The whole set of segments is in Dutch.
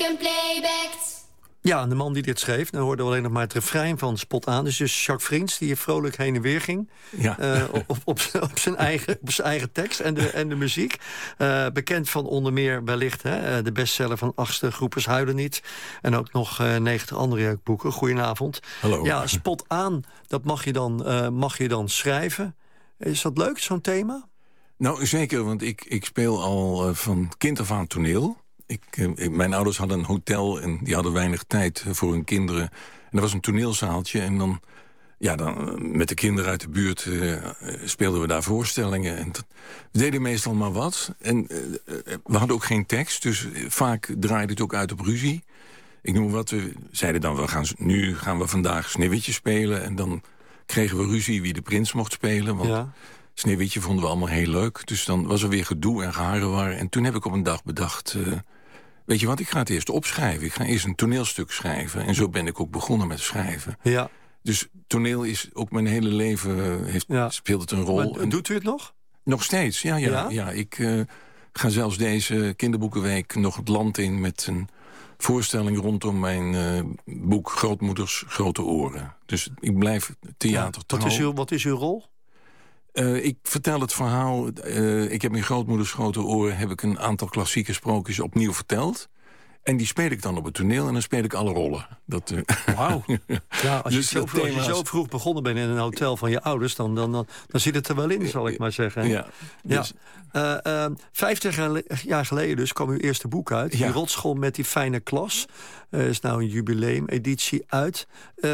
hem playbackt. Ja, en de man die dit schreef, dan hoorden we alleen nog maar het refrein van Spot aan. Dus Jacques Vriends, die hier vrolijk heen en weer ging. Ja. Op zijn eigen tekst en de muziek. Bekend van onder meer wellicht de bestseller van Achtste, Groepers Huilen Niet. En ook nog 90 andere boeken. Goedenavond. Hallo. Ja, Spot aan, dat mag je dan schrijven. Is dat leuk, zo'n thema? Nou, zeker, want ik speel al van kind af aan toneel. Mijn ouders hadden een hotel en die hadden weinig tijd voor hun kinderen. En er was een toneelzaaltje en dan met de kinderen uit de buurt speelden we daar voorstellingen. En we deden meestal maar wat. En we hadden ook geen tekst, dus vaak draaide het ook uit op ruzie. Ik noem wat, we zeiden dan, nu gaan we vandaag Sneeuwwitje spelen. En dan kregen we ruzie wie de prins mocht spelen, want Sneeuwwitje vonden we allemaal heel leuk. Dus dan was er weer gedoe en geharrewar. En toen heb ik op een dag bedacht, weet je wat, ik ga het eerst opschrijven. Ik ga eerst een toneelstuk schrijven. En zo ben ik ook begonnen met schrijven. Ja. Dus toneel is ook mijn hele leven, speelt het een rol. Maar doet u het nog? Nog steeds, ja. Ik ga zelfs deze kinderboekenweek nog het land in met een voorstelling rondom mijn boek Grootmoeders Grote Oren. Dus ik blijf theater trouw. Wat is uw rol? Ik vertel het verhaal. Ik heb in Grootmoeders Grote Oren heb ik een aantal klassieke sprookjes opnieuw verteld. En die speel ik dan op het toneel en dan speel ik alle rollen. Wauw. Ja, als je zo vroeg begonnen bent in een hotel van je ouders, dan zit het er wel in, zal ik maar zeggen. Ja. Dus. 50 jaar geleden dus kwam uw eerste boek uit. Die Rotschool met die fijne klas. Is nou een jubileumeditie uit.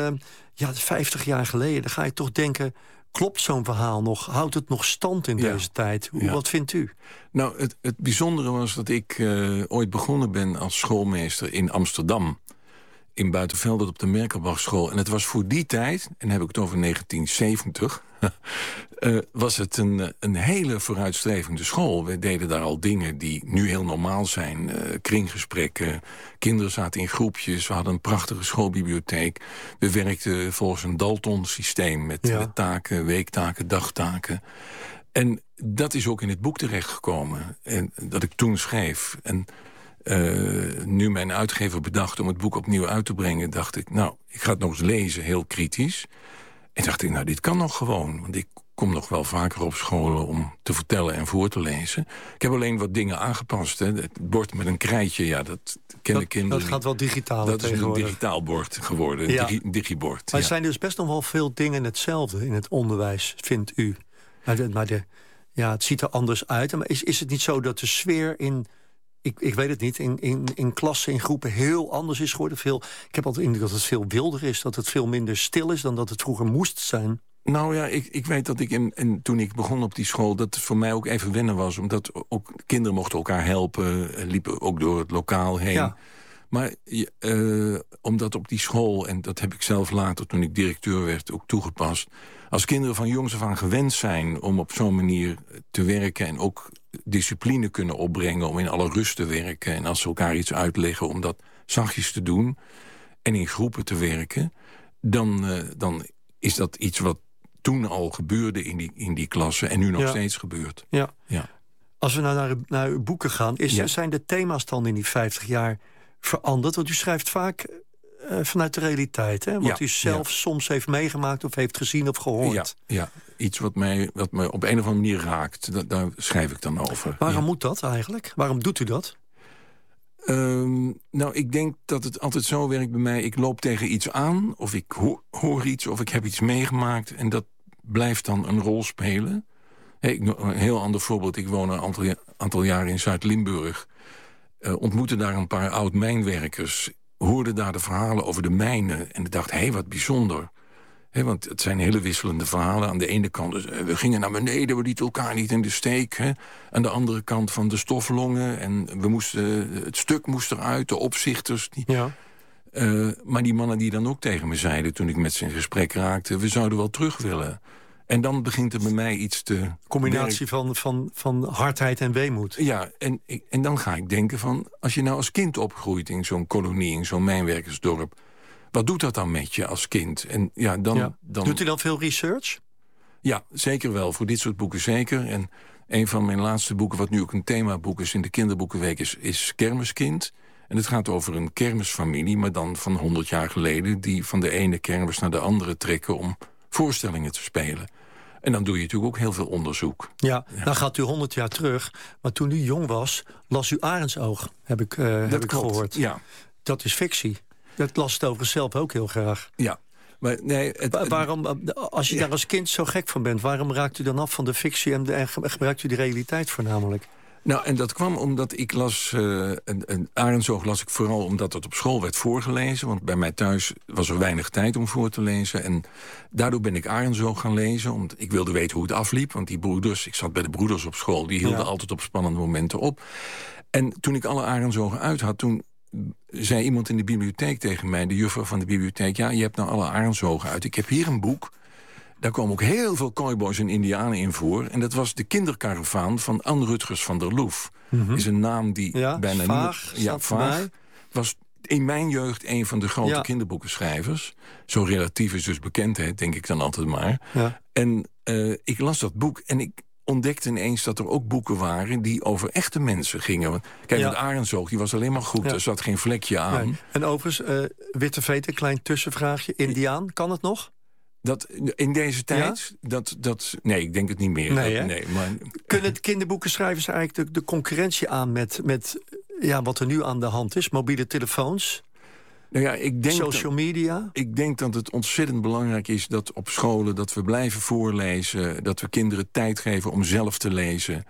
50 jaar geleden, dan ga je toch denken, klopt zo'n verhaal nog? Houdt het nog stand in deze tijd? Wat vindt u? Nou, het bijzondere was dat ik ooit begonnen ben als schoolmeester in Amsterdam. In Buitenveldert op de Merkelbachschool. En het was voor die tijd, en dan heb ik het over 1970... was het een hele vooruitstrevende school. We deden daar al dingen die nu heel normaal zijn. Kringgesprekken, kinderen zaten in groepjes. We hadden een prachtige schoolbibliotheek. We werkten volgens een Dalton-systeem met taken, weektaken, dagtaken. En dat is ook in het boek terechtgekomen. En dat ik toen schreef. En nu mijn uitgever bedacht om het boek opnieuw uit te brengen, dacht ik, nou, ik ga het nog eens lezen, heel kritisch. En dacht ik, nou, dit kan nog gewoon. Want ik kom nog wel vaker op scholen om te vertellen en voor te lezen. Ik heb alleen wat dingen aangepast. Hè. Het bord met een krijtje, dat kennen kinderen. Dat gaat wel digitaal. Dat is een digitaal bord geworden, een digibord. Maar er zijn dus best nog wel veel dingen hetzelfde in het onderwijs, vindt u? Het ziet er anders uit. Maar is het niet zo dat de sfeer ik weet het niet, in klassen, in groepen heel anders is geworden? Ik heb altijd de indruk dat het veel wilder is, dat het veel minder stil is dan dat het vroeger moest zijn. Nou ja, ik weet dat toen ik begon op die school, dat het voor mij ook even wennen was. Omdat ook kinderen mochten elkaar helpen, liepen ook door het lokaal heen. Ja. Maar omdat op die school, en dat heb ik zelf later toen ik directeur werd ook toegepast, als kinderen van jongs af aan gewend zijn om op zo'n manier te werken en ook discipline kunnen opbrengen om in alle rust te werken, en als ze elkaar iets uitleggen om dat zachtjes te doen en in groepen te werken, dan is dat iets wat toen al gebeurde in die klasse en nu nog steeds gebeurt. Ja. Als we nou naar uw boeken gaan, zijn de thema's dan in die 50 jaar veranderd? Want u schrijft vaak vanuit de realiteit, hè? Wat u zelf soms heeft meegemaakt of heeft gezien of gehoord. Ja. Iets wat me op een of andere manier raakt. Daar schrijf ik dan over. Waarom moet dat eigenlijk? Waarom doet u dat? Nou, ik denk dat het altijd zo werkt bij mij. Ik loop tegen iets aan, of ik hoor iets, of ik heb iets meegemaakt, en dat blijft dan een rol spelen. Een heel ander voorbeeld. Ik woon een aantal jaren in Zuid-Limburg. Ontmoette daar een paar oud-mijnwerkers. Hoorde daar de verhalen over de mijnen. En ik dacht, wat bijzonder. Want het zijn hele wisselende verhalen. Aan de ene kant, we gingen naar beneden, we lieten elkaar niet in de steek. Aan de andere kant van de stoflongen. En het stuk moest eruit, de opzichters. Maar die mannen die dan ook tegen me zeiden, toen ik met ze in gesprek raakte, we zouden wel terug willen. En dan begint er bij mij iets te... Combinatie van hardheid en weemoed. Ja, en dan ga ik denken van, als je nou als kind opgroeit in zo'n kolonie, in zo'n mijnwerkersdorp, wat doet dat dan met je als kind? En dan... Doet u dan veel research? Ja, zeker wel. Voor dit soort boeken zeker. En een van mijn laatste boeken, wat nu ook een themaboek is in de kinderboekenweek, is Kermiskind. En En het gaat over een kermisfamilie, maar dan van 100 jaar geleden, die van de ene kermis naar de andere trekken om voorstellingen te spelen. En dan doe je natuurlijk ook heel veel onderzoek. Ja, dan gaat u 100 jaar terug. Maar toen u jong was, las u Arendsoog, heb ik gehoord. Ja. Dat is fictie. Dat las het overigens zelf ook heel graag. Ja. Maar nee, waarom, als je daar als kind zo gek van bent, waarom raakt u dan af van de fictie en gebruikt u de realiteit voornamelijk? Nou, en dat kwam omdat ik las... Arendsoog las ik vooral omdat het op school werd voorgelezen. Want bij mij thuis was er weinig tijd om voor te lezen. En daardoor ben ik Arendsoog gaan lezen. Omdat ik wilde weten hoe het afliep. Want die broeders, ik zat bij de broeders op school, die hielden altijd op spannende momenten op. En toen ik alle Arendsogen uit had, toen zei iemand in de bibliotheek tegen mij, de juffrouw van de bibliotheek, ja, je hebt nou alle Arendsogen uit. Ik heb hier een boek. Daar komen ook heel veel cowboys en indianen in voor. En dat was de kinderkaravaan van Anne Rutgers van der Loef. Is een naam die bijna vaag, niet... Ja, vaag. Was in mijn jeugd een van de grote kinderboekenschrijvers. Zo relatief is dus bekendheid, denk ik dan altijd maar. Ja. En ik las dat boek en ik ontdekte ineens dat er ook boeken waren die over echte mensen gingen. Kijk, de Arendsoog, die was alleen maar goed. Er zat geen vlekje aan. Nee. En overigens, Witte Veet, een klein tussenvraagje. Indiaan, kan het nog? Dat in deze tijd, nee, ik denk het niet meer. Nee, maar kunnen kinderboekenschrijvers eigenlijk de concurrentie aan met wat er nu aan de hand is? Mobiele telefoons, nou ja, ik denk social media? Ik denk dat het ontzettend belangrijk is dat op scholen, dat we blijven voorlezen, dat we kinderen tijd geven om zelf te lezen.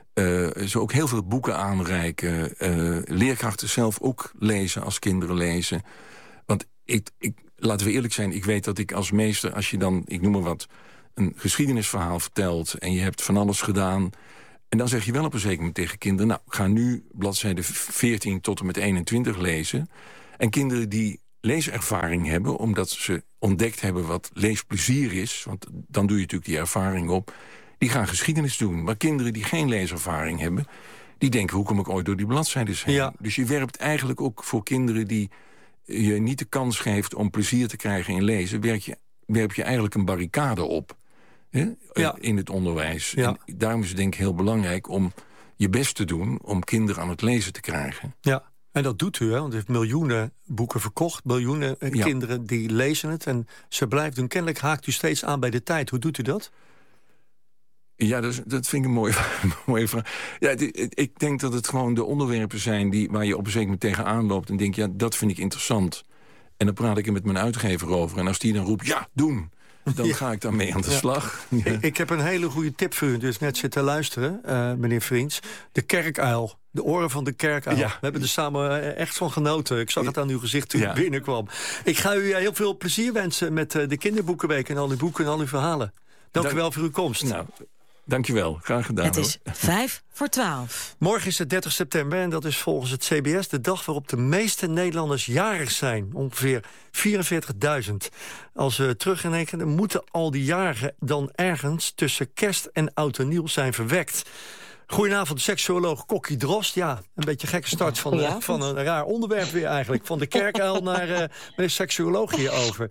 Ze ook heel veel boeken aanreiken. Leerkrachten zelf ook lezen als kinderen lezen. Want laten we eerlijk zijn, ik weet dat ik als meester, als je dan, ik noem maar wat, een geschiedenisverhaal vertelt en je hebt van alles gedaan, en dan zeg je wel op een zeker moment tegen kinderen, nou, ga nu bladzijde 14 tot en met 21 lezen. En kinderen die leeservaring hebben, omdat ze ontdekt hebben wat leesplezier is, want dan doe je natuurlijk die ervaring op, die gaan geschiedenis doen. Maar kinderen die geen leeservaring hebben, die denken, hoe kom ik ooit door die bladzijden heen? Ja. Dus je werpt eigenlijk ook voor kinderen die je niet de kans geeft om plezier te krijgen in lezen, werp je eigenlijk een barricade op in het onderwijs. Ja. En daarom is het denk ik heel belangrijk om je best te doen om kinderen aan het lezen te krijgen. Ja, en dat doet u, hè? Want u heeft miljoenen boeken verkocht, miljoenen kinderen die lezen het en ze blijven doen. Kennelijk haakt u steeds aan bij de tijd. Hoe doet u dat? Ja, dat vind ik een mooie vraag. Ja, ik denk dat het gewoon de onderwerpen zijn waar je op een zeker moment tegenaan loopt en denkt, ja, dat vind ik interessant. En dan praat ik er met mijn uitgever over. En als die dan roept, ja, doen, dan ga ik daarmee aan de slag. Ja. Ik heb een hele goede tip voor u, dus net zitten luisteren, meneer Vriends. De kerkuil. De oren van de kerkuil. Ja. We hebben er samen echt van genoten. Ik zag het aan uw gezicht toen u binnenkwam. Ik ga u heel veel plezier wensen met de kinderboekenweek en al uw boeken en al uw verhalen. Dank u wel voor uw komst. Nou, dankjewel, graag gedaan. Het is 11:55. Morgen is het 30 september en dat is volgens het CBS de dag waarop de meeste Nederlanders jarig zijn. Ongeveer 44.000. Als we terugrekenen, moeten al die jarigen dan ergens tussen kerst en oud en nieuw zijn verwekt. Goedenavond, seksuoloog Kokkie Drost. Ja, een beetje gekke start van een raar onderwerp weer eigenlijk. Van de kerkuil naar de seksuoloog hierover.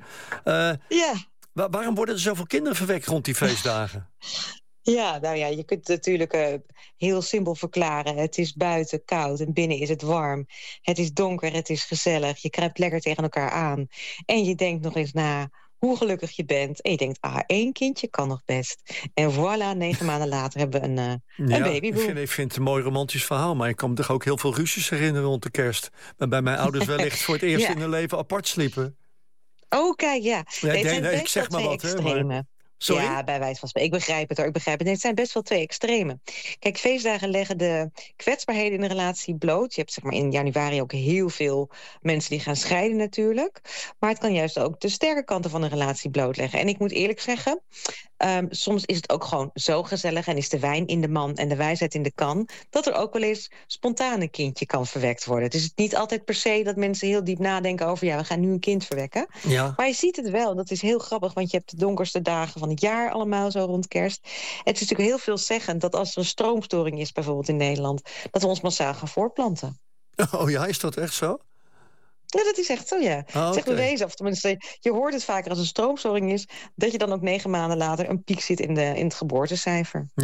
Waarom worden er zoveel kinderen verwekt rond die feestdagen? Ja, nou ja, je kunt het natuurlijk heel simpel verklaren. Het is buiten koud en binnen is het warm. Het is donker, het is gezellig. Je kruipt lekker tegen elkaar aan. En je denkt nog eens na hoe gelukkig je bent. En je denkt, 1 kindje kan nog best. En voilà, 9 maanden later hebben we een babyboom. Ik vind het een mooi romantisch verhaal. Maar ik kan me toch ook heel veel ruzies herinneren rond de kerst. Waarbij mijn ouders wellicht voor het eerst in hun leven apart sliepen. Oh, kijk, ja. Ik zeg maar wat, extreme. Sorry? Ja, bij wijze van spreken. Ik begrijp het hoor, ik begrijp het. Nee, het zijn best wel 2 extremen. Kijk, feestdagen leggen de kwetsbaarheden in de relatie bloot. Je hebt zeg maar in januari ook heel veel mensen die gaan scheiden natuurlijk. Maar het kan juist ook de sterke kanten van een relatie blootleggen. En ik moet eerlijk zeggen, soms is het ook gewoon zo gezellig en is de wijn in de man en de wijsheid in de kan, dat er ook wel eens spontaan een kindje kan verwekt worden. Het is niet altijd per se dat mensen heel diep nadenken over, we gaan nu een kind verwekken. Ja. Maar je ziet het wel, dat is heel grappig, want je hebt de donkerste dagen van het jaar allemaal zo rond kerst. Het is natuurlijk heel veelzeggend dat als er een stroomstoring is bijvoorbeeld in Nederland, dat we ons massaal gaan voortplanten. Oh ja, is dat echt zo? Ja, dat is echt zo, ja. Het is echt bewezen. Of tenminste, je hoort het vaker als een stroomstoring is, dat je dan ook 9 maanden later een piek ziet in het geboortecijfer. Ja,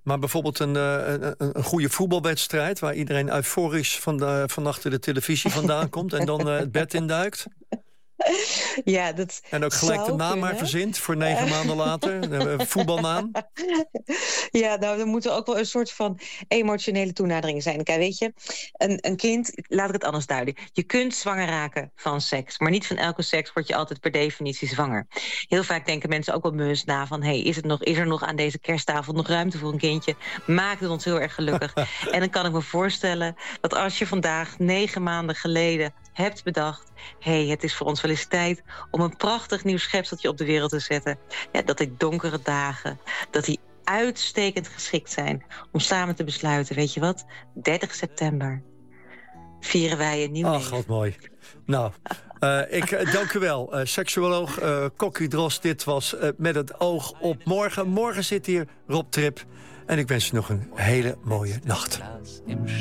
Maar bijvoorbeeld een goede voetbalwedstrijd... waar iedereen euforisch van achter de televisie vandaan komt... en dan het bed induikt. Ja, dat en ook gelijk de naam maar verzint voor 9 maanden later. Voetbalnaam. Ja, nou, er moeten ook wel een soort van emotionele toenadering zijn. Kijk, weet je, een kind, laat ik het anders duiden. Je kunt zwanger raken van seks. Maar niet van elke seks word je altijd per definitie zwanger. Heel vaak denken mensen ook wel bewust na van... is er nog aan deze kersttafel nog ruimte voor een kindje? Maakt het ons heel erg gelukkig. En dan kan ik me voorstellen dat als je vandaag 9 maanden geleden... hebt bedacht, het is voor ons wel eens tijd... om een prachtig nieuw schepseltje op de wereld te zetten. Ja, dat die donkere dagen, dat die uitstekend geschikt zijn... om samen te besluiten, weet je wat? 30 september vieren wij een nieuw leven. Wat mooi. Nou, ik dank u wel. Seksuoloog Kokkie Drost, dit was Met het oog op morgen. Morgen zit hier Rob Trip. En ik wens u nog een hele mooie nacht.